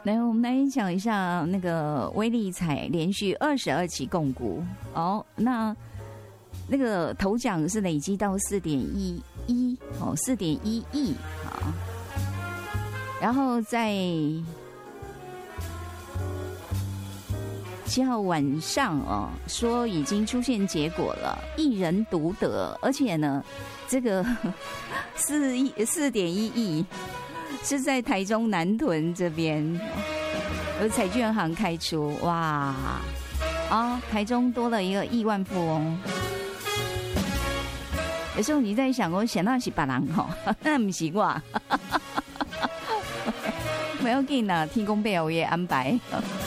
来，我们来讲一下那个威力彩连续22期共股哦，那个头奖是累积到4.11哦，4.1亿好，然后在7号晚上哦，说已经出现结果了，一人独得，而且呢，这个4.1亿。是在台中南屯这边有彩券行开出，哇！台中多了一个亿万富翁。有时候你在想，我想那是别人吼，那不是我。不要紧啦，天公伯有也安排。